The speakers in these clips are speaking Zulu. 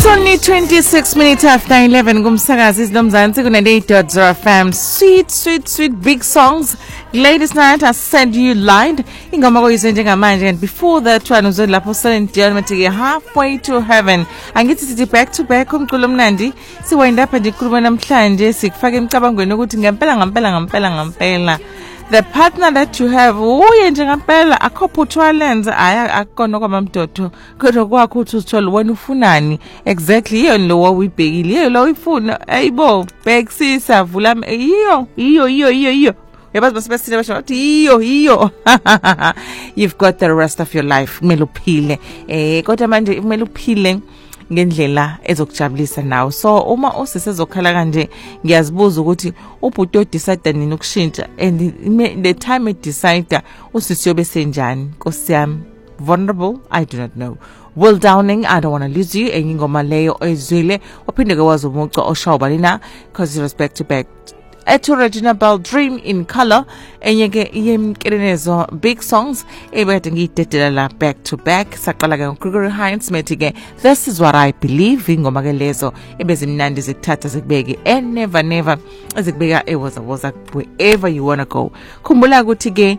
Only 26 minutes after 11 kumsakazi isinomzansi ku-98.0 FM. Sweet big songs. Ladies night I said you lied. Ingoma koyise njengamanje, and before that one uzwe lapho Celine Dion mathi halfway to heaven. Angithi sithi back to back umculo omnandi. Siwind up nje ikhuluma namhlanje sikufaka emicabangweni ukuthi ngempela the partner that you have uye nje ngempela akhophutwa lenza akona kwamamdodo kodwa kwakho uthi uthola wena ufunani exactly iyo lo wawibhekile iyo lo uyifuna ayibo bhekisisa vula iyo yabazi basebenzile basho ukuthi iyo you've got the rest of your life kumele uphile kodwa manje kumele uphile ngendlela ezokujabulisa nawe. So uma usisezokhala kanje ngiyazibuza ukuthi ubhuti odecide nini ukushintsha, and the time it decide usisiyobe senjani. Nkosi yami, vulnerable, I do not know. Will Downing, I don't want to lose you. Engingoma leyo ezwile waphinde ke wazi umuco oshawuba lina because it was back to back. Eto Regina Bell, Dream in Color, enyeke yemkerenezo big songs ebekade ngiyidedela la back to back. Saqala ke Gregory Hines methi This Is What I Believe, ingoma ke lezo ebezimnandi zikuthatha zikubeke and never ezikubeka ewaza wherever you wanna go. Khumbula ukuthi ke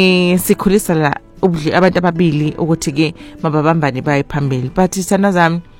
sikhulisa la abantu ababili ukuthi ke mababambane baye phambili, but sana zami